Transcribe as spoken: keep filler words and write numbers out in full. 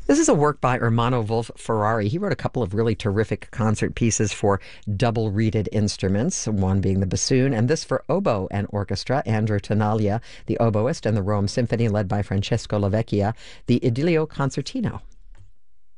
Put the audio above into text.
This is a work by Ermanno Wolf Ferrari. He wrote a couple of really terrific concert pieces for double-reeded instruments, one being the bassoon, and this for oboe and orchestra. Andrew Tenaglia, the oboist, and the Rome Symphony, led by Francesco Lavecchia, the Idilio Concertino.